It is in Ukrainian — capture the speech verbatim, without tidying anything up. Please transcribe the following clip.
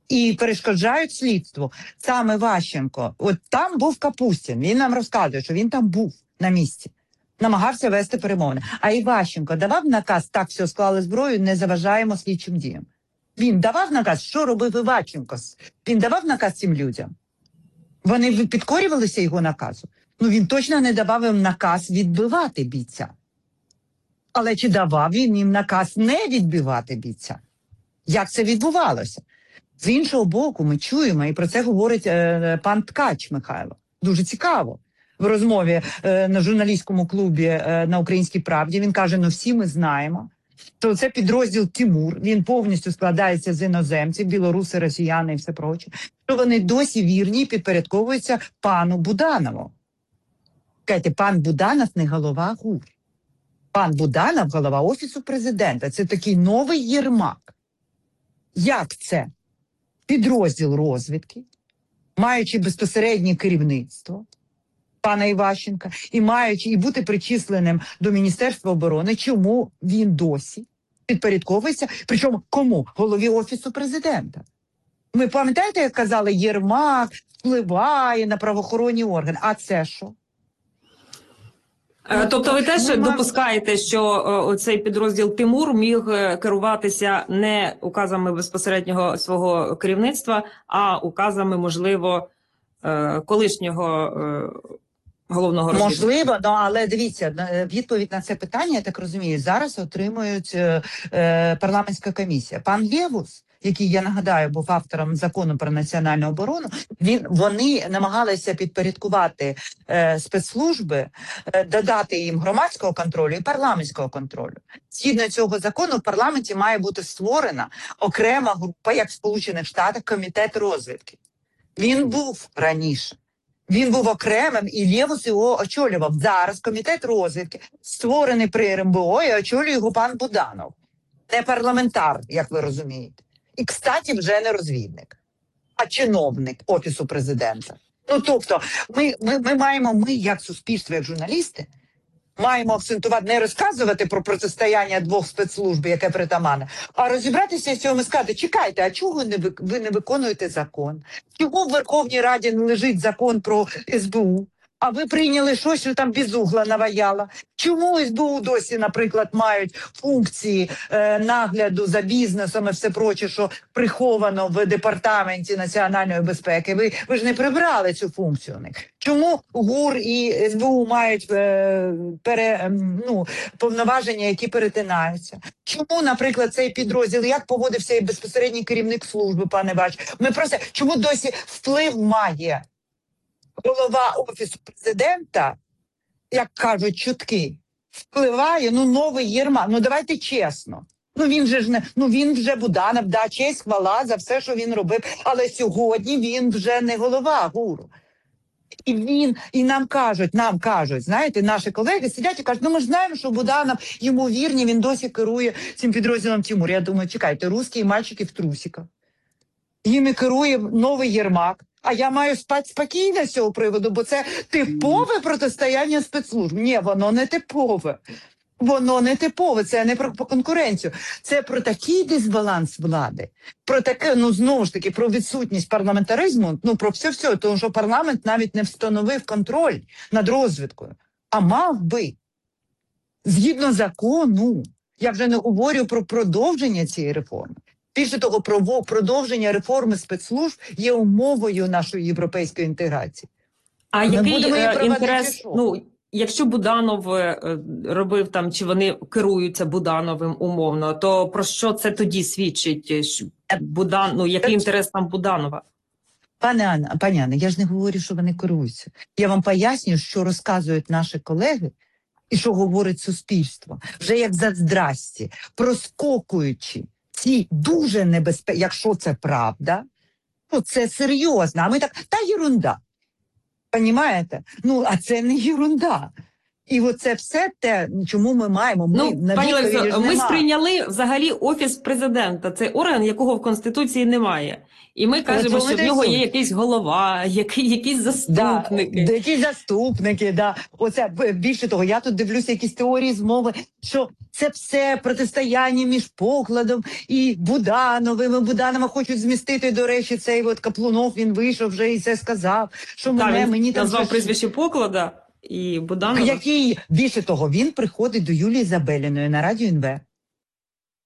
і перешкоджають слідству. Саме Ващенко, от там був Капустін, він нам розказує, що він там був на місці, намагався вести перемовини. А Іващенко давав наказ, так, все, склали зброю, не заважаємо слідчим діям. Він давав наказ, що робив Іващенко? Він давав наказ цим людям? Вони підкорювалися його наказу? Ну, він точно не давав їм наказ відбивати бійця. Але чи давав він їм наказ не відбивати бійця? Як це відбувалося? З іншого боку, ми чуємо, і про це говорить е, пан Ткач Михайло. Дуже цікаво. В розмові е, на журналістському клубі е, на Українській правді він каже, ну всі ми знаємо, що це підрозділ Тимур, він повністю складається з іноземців, білоруси, росіяни і все проче, що вони досі вірні і підпорядковуються пану Буданову. Кажете, пан Буданов не голова ГУР. Пан Буданов – голова Офісу Президента. Це такий новий Єрмак. Як це? Підрозділ розвідки, маючи безпосереднє керівництво пана Іващенка, і маючи і бути причисленим до Міністерства оборони, чому він досі підпорядковується? Причому кому? Голові Офісу Президента. Ми пам'ятаєте, як казали, Єрмак впливає на правоохоронні органи. А це що? Тобто ви теж Ми допускаєте, що оцей підрозділ Тимур міг керуватися не указами безпосереднього свого керівництва, а указами, можливо, колишнього головного розвідку? Можливо, ну, але дивіться, відповідь на це питання, я так розумію, зараз отримують е, парламентська комісія. Пан Лєвус, який, я нагадаю, був автором закону про національну оборону, він, вони намагалися підпорядкувати е, спецслужби, е, додати їм громадського контролю і парламентського контролю. Згідно цього закону в парламенті має бути створена окрема група, як в Сполучених Штатах, комітет розвідки. Він був раніше. Він був окремим, і Лєвус його очолював. Зараз комітет розвідки створений при РНБО і очолює його пан Буданов. Не парламентар, як ви розумієте. І, кстати, вже не розвідник, а чиновник Офісу Президента. Ну, тобто, ми, ми, ми маємо, ми, як суспільство, як журналісти, маємо акцентувати, не розказувати про протистояння двох спецслужб, яке притаманне, а розібратися з цього і сказати, чекайте, а чого ви не, ви не виконуєте закон? Чого в Верховній Раді не лежить закон про ес бе у? А ви прийняли щось, що там без угла наваяло? Чому ес бе у досі, наприклад, мають функції е, нагляду за бізнесом і все проче, що приховано в Департаменті національної безпеки? Ви, ви ж не прибрали цю функцію у них. Чому ГУР і ес бе у мають е, пере, ну, повноваження, які перетинаються? Чому, наприклад, цей підрозділ, як поводився і безпосередній керівник служби, пане Бач? Ми просто, чому досі вплив має голова Офісу Президента, як кажуть чутки, впливає, ну, новий Єрмак. Ну, давайте чесно. Ну, він же ж не, ну, він вже Буданов, да, честь, хвала за все, що він робив, але сьогодні він вже не голова ГУРу. І він, і нам кажуть, нам кажуть, знаєте, наші колеги сидять і кажуть, ну, ми ж знаємо, що Буданов, йому вірні, він досі керує цим підрозділом Тимур. Я думаю, чекайте, русські мальчики в трусиках. Їм і керує новий Єрмак. А я маю спати спокійно з цього приводу, бо це типове протистояння спецслужб. Ні, воно не типове. Воно не типове, це не про конкуренцію. Це про такий дисбаланс влади, про таке, ну, знову ж таки, про відсутність парламентаризму, ну, про все-все, тому що парламент навіть не встановив контроль над розвідкою. А мав би, згідно закону, я вже не говорю про продовження цієї реформи. Більше того, продовження реформи спецслужб є умовою нашої європейської інтеграції. А Ми який е, інтерес, ну, якщо Буданов е, робив там, чи вони керуються Будановим умовно, то про що це тоді свідчить? Будан, ну, який інтерес там Буданова? Пане Анна, пані Анна, я ж не говорю, що вони керуються. Я вам пояснюю, що розказують наші колеги і що говорить суспільство. Вже як за здрасті, проскокуючи ці дуже небезпечні, якщо це правда, ну це серйозно. А ми так, та єрунда. Понімаєте? Ну, а це не єрунда. І оце все те, чому ми маємо. Ми Ну, на пані відповіді Лесо, ж ми нема. сприйняли взагалі Офіс президента. Це орган, якого в Конституції немає. І ми кажемо, цьому що в й нього суть. є якийсь голова, який, якісь Да, заступники. які заступники, да. Оце б- більше того, я тут дивлюся якісь теорії змови, що це все протистояння між Покладом і Будановим. І Буданова хочуть змістити, до речі, цей от Каплунов, він вийшов вже і це сказав, що Так, мене, він мені там назвав щось- прізвище Поклада і Буданова. Який, більше того, він приходить до Юлії Забеліної на радіо ен ве